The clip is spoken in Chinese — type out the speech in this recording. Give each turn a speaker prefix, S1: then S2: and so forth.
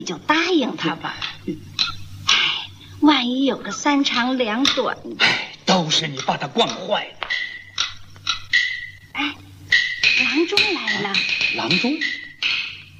S1: 你就答应他吧。哎，万一有个三长两短的，
S2: 都是你把他惯坏的。
S1: 哎，郎中来了。
S2: 郎中。